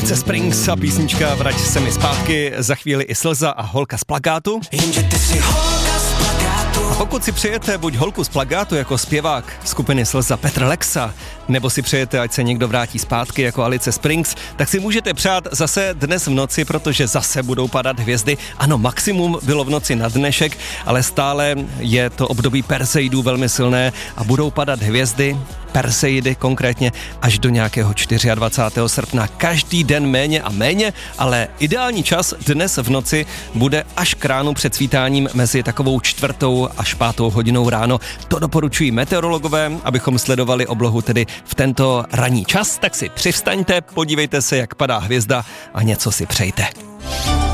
Alice Springs a písnička Vrať se mi zpátky, za chvíli i Slza a Holka z plakátu. A pokud si přejete buď Holku z plakátu jako zpěvák skupiny Slza Petr Lexa, nebo si přejete, ať se někdo vrátí zpátky jako Alice Springs, tak si můžete přát zase dnes v noci, protože zase budou padat hvězdy. Ano, maximum bylo v noci na dnešek, ale stále je to období Perseidů velmi silné a budou padat hvězdy, Perseidy konkrétně, až do nějakého 24. srpna. Každý den méně a méně, ale ideální čas dnes v noci bude až k ránu před svítáním mezi takovou 4. až 5. hodinou ráno. To doporučují meteorologové, abychom sledovali oblohu tedy v tento ranní čas. Tak si přivstaňte, podívejte se, jak padá hvězda a něco si přejte.